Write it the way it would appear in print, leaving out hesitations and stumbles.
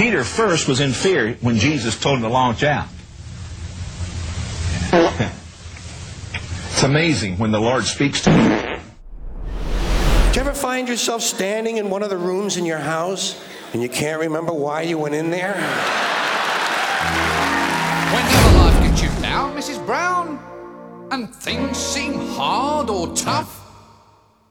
Peter first was in fear when Jesus told him to launch out. It's amazing when the Lord speaks to you. Do you ever find yourself standing in one of the rooms in your house and you can't remember why you went in there? Whenever life gets you down, Mrs. Brown, and things seem hard or tough,